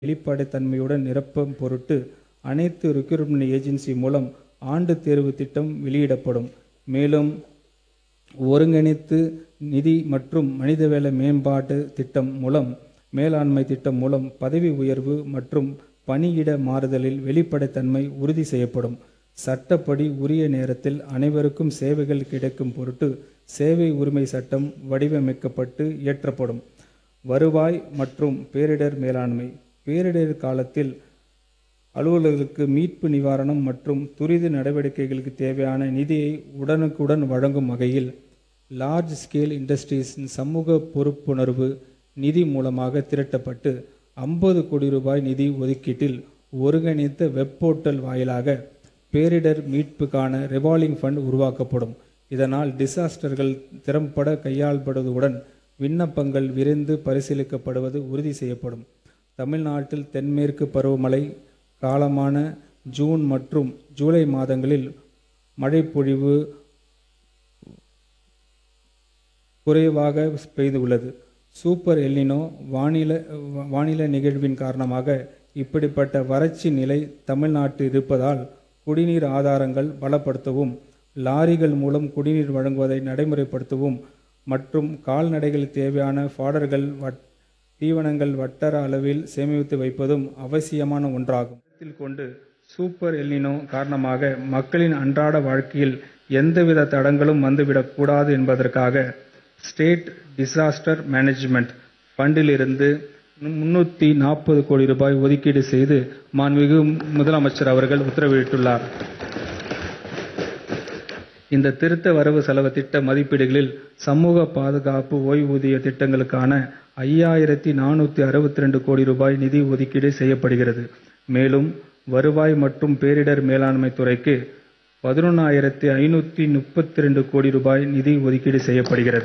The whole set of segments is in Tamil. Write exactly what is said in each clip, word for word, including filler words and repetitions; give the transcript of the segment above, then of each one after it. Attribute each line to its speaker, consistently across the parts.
Speaker 1: வெளிப்படைத்தன்மையுடன் நிரப்பும் பொருட்டு அனைத்து ரிக்ரூட்மெண்ட் ஏஜென்சி மூலம் ஆண்டு தேர்வு திட்டம் வெளியிடப்படும். மேலும் ஒருங்கிணைத்து நிதி மற்றும் மனிதவள மேம்பாட்டு திட்டம் மூலம் மேலாண்மை திட்டம் மூலம் பதவி உயர்வு மற்றும் பணியிட மாறுதலில் வெளிப்படைத்தன்மை உறுதி செய்யப்படும். சட்டப்படி உரிய நேரத்தில் அனைவருக்கும் சேவைகள் கிடைக்கும் பொருட்டு சேவை உரிமை சட்டம் வடிவமைக்கப்பட்டு இயற்றப்படும். வருவாய் மற்றும் பேரிடர் மேலாண்மை. பேரிடர் காலத்தில் அலுவலர்களுக்கு மீட்பு நிவாரணம் மற்றும் துரித நடவடிக்கைகளுக்கு தேவையான நிதியை உடனுக்குடன் வழங்கும் வகையில் லார்ஜ் ஸ்கேல் இண்டஸ்ட்ரீஸின் சமூக பொறுப்புணர்வு நிதி மூலமாக திரட்டப்பட்டு ஐம்பது கோடி ரூபாய் நிதி ஒதுக்கீட்டில் ஒருங்கிணைத்த வெப் போர்ட்டல் வாயிலாக பேரிடர் மீட்புக்கான ரிவால்விங் ஃபண்ட் உருவாக்கப்படும். இதனால் டிசாஸ்டர்கள் திறம்பட கையாளப்படுவதுடன் விண்ணப்பங்கள் விரைந்து பரிசீலிக்கப்படுவது உறுதி செய்யப்படும். தமிழ்நாட்டில் தென்மேற்கு பருவமழை காலமான ஜூன் மற்றும் ஜூலை மாதங்களில் மழைப்பொழிவு குறைவாக பெய்துள்ளது. சூப்பர் எல்னினோ வானிலை வானிலை நிகழ்வின் காரணமாக இப்படிப்பட்ட வறட்சி நிலை தமிழ்நாட்டில் இருப்பதால் குடிநீர் ஆதாரங்கள் பலப்படுத்தவும், லாரிகள் மூலம் குடிநீர் வழங்குவதை நடைமுறைப்படுத்தவும் மற்றும் கால்நடைகள் தேவையான ஃபாடர்கள் வட் தீவனங்கள் வட்டார அளவில் சேமித்து வைப்பதும் அவசியமான ஒன்றாகும். கருத்தில் கொண்டு சூப்பர் எல்னினோ காரணமாக மக்களின் அன்றாட வாழ்க்கையில் எந்தவித தடங்களும் வந்துவிடக்கூடாது என்பதற்காக ஸ்டேட் டிசாஸ்டர் மேனேஜ்மெண்ட் ஃபண்டிலிருந்து முன்னூற்றி நாற்பது கோடி ரூபாய் ஒதுக்கீடு செய்து மாண்புமிகு முதலமைச்சர் அவர்கள் உத்தரவிட்டுள்ளார். இந்த திருத்த வரவு செலவு திட்ட மதிப்பீடுகளில் சமூக பாதுகாப்பு ஓய்வூதிய திட்டங்களுக்கான ஐயாயிரத்தி நானூற்றி அறுபத்தி ரெண்டு கோடி ரூபாய் நிதி ஒதுக்கீடு செய்யப்படுகிறது. மேலும் வருவாய் மற்றும் பேரிடர் மேலாண்மை துறைக்கு பதினொன்றாயிரத்தி ஐநூற்றி முப்பத்தி ரெண்டு கோடி ரூபாய் நிதி ஒதுக்கீடு செய்யப்படுகிறது.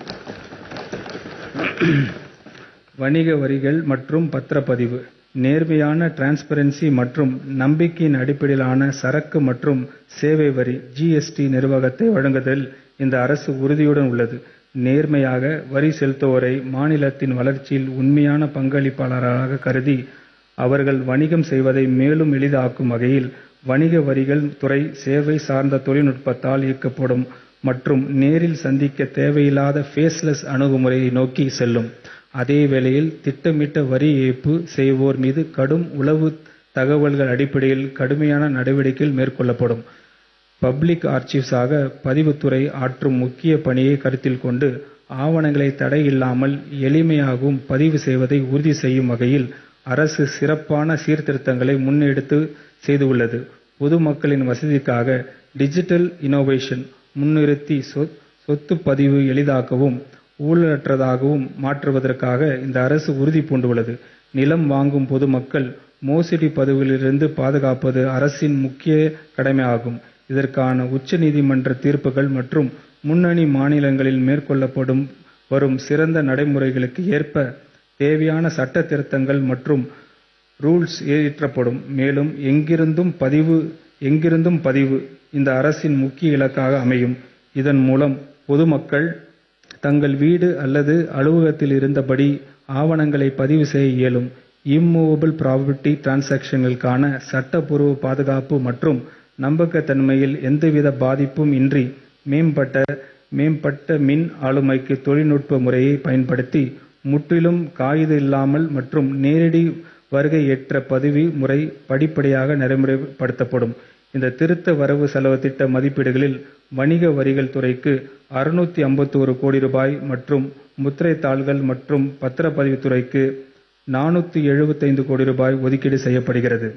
Speaker 1: வணிக வரிகள் மற்றும் பத்திரப்பதிவு. நேர்மையான டிரான்ஸ்பரன்சி மற்றும் நம்பிக்கையின் அடிப்படையிலான சரக்கு மற்றும் சேவை வரி ஜிஎஸ்டி நிர்வாகத்தை வழங்குவதில் இந்த அரசு உறுதியுடன் உள்ளது. நேர்மையாக வரி செலுத்துவோரை மாநிலத்தின் வளர்ச்சியில் உண்மையான பங்களிப்பாளராக கருதி அவர்கள் வணிகம் செய்வதை மேலும் எளிதாக்கும் வகையில் வணிக வரிகள் துறை சேவை சார்ந்த தொழில்நுட்பத்தால் இயக்கப்படும் மற்றும் நேரில் சந்திக்க தேவையில்லாத ஃபேஸ்லெஸ் அணுகுமுறையை நோக்கி செல்லும். அதே வேளையில் திட்டமிட்ட வரி ஏய்ப்பு செய்வோர் மீது கடும் உளவு தகவல்கள் அடிப்படையில் கடுமையான நடவடிக்கைகள் மேற்கொள்ளப்படும். பப்ளிக் ஆர்ச்சிவ்ஸாக பதிவுத்துறை ஆற்றும் முக்கிய பணியை கருத்தில் கொண்டு ஆவணங்களை தடை இல்லாமல் எளிமையாகவும் பதிவு செய்வதை உறுதி செய்யும் வகையில் அரசு சிறப்பான சீர்திருத்தங்களை முன்னெடுத்து செய்துள்ளது. பொதுமக்களின் வசதிக்காக டிஜிட்டல் இனோவேஷன் முன்னிறுத்தி சொத்து பதிவு எளிதாக்கவும் ஊழலற்றதாகவும் மாற்றுவதற்காக இந்த அரசு உறுதி பூண்டுள்ளது. நிலம் வாங்கும் பொதுமக்கள் மோசடி பதிவுகளிலிருந்து பாதுகாப்பது அரசின் முக்கிய கடமையாகும். இதற்கான உச்ச நீதிமன்ற தீர்ப்புகள் மற்றும் முன்னணி மாநிலங்களில் மேற்கொள்ளப்படும் வரும் சிறந்த நடைமுறைகளுக்கு ஏற்ப தேவையான சட்ட திருத்தங்கள் மற்றும் ரூல்ஸ் இயற்றப்படும். மேலும் எங்கிருந்தும் பதிவு எங்கிருந்தும் பதிவு இந்த அரசின் முக்கிய இலக்காக அமையும். இதன் மூலம் பொதுமக்கள் தங்கள் வீடு அல்லது அலுவலகத்தில் இருந்தபடி ஆவணங்களை பதிவு செய்ய இயலும். இம்மூவபிள் ப்ராப்பர்ட்டி டிரான்சாக்ஷன்களுக்கான சட்டப்பூர்வ பாதுகாப்பு மற்றும் நம்பகத்தன்மையில் எந்தவித பாதிப்பும் இன்றி மேம்பட்ட மேம்பட்ட மின் ஆளுமைக்கு தொழில்நுட்ப முறையை பயன்படுத்தி முற்றிலும் காகித இல்லாமல் மற்றும் நேரடி வருகையற்ற பதிவு முறை படிப்படியாக நடைமுறைப்படுத்தப்படும். இந்த திருத்த வரவு செலவு திட்ட மதிப்பீடுகளில் வணிக வரிகள் துறைக்கு அறுநூற்றி ஐம்பத்தி ஒரு கோடி ரூபாய் மற்றும் முத்திரை தாள்கள் மற்றும் பத்திரப்பதிவுத்துறைக்கு நானூற்றி எழுபத்தைந்து கோடி ரூபாய் ஒதுக்கீடு செய்யப்படுகிறது.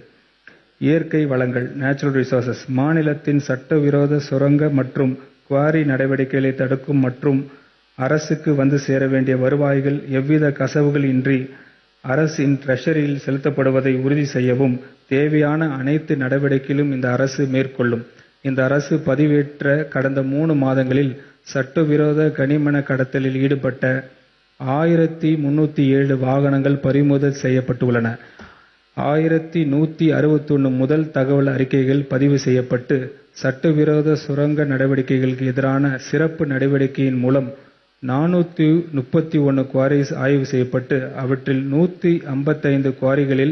Speaker 1: இயற்கை வளங்கள் நேச்சுரல் ரிசோர்சஸ். மாநிலத்தின் சட்டவிரோத சுரங்க மற்றும் குவாரி நடவடிக்கைகளை தடுக்கும் மற்றும் அரசுக்கு வந்து சேர வேண்டிய வருவாய்கள் எவ்வித கசவுகள் இன்றி அரசின் ட்ரெஷரியில் செலுத்தப்படுவதை உறுதி செய்யவும் தேவையான அனைத்து நடவடிக்கைகளும் இந்த அரசு மேற்கொள்ளும். இந்த அரசு பதிவேற்ற கடந்த மூணு மாதங்களில் சட்டவிரோத கனிம கடத்தலில் ஈடுபட்ட ஆயிரத்தி முன்னூற்றி ஏழு வாகனங்கள் பறிமுதல் செய்யப்பட்டுள்ளன. ஆயிரத்தி நூற்றி அறுபத்தொன்று முதல் தகவல் அறிக்கைகள் பதிவு செய்யப்பட்டு சட்டவிரோத சுரங்க நடவடிக்கைகளுக்கு எதிரான சிறப்பு நடவடிக்கையின் மூலம் நானூத்தி முப்பத்தி ஒன்று குவாரிஸ் ஆய்வு செய்யப்பட்டு அவற்றில் நூத்தி ஐம்பத்தைந்து குவாரிகளில்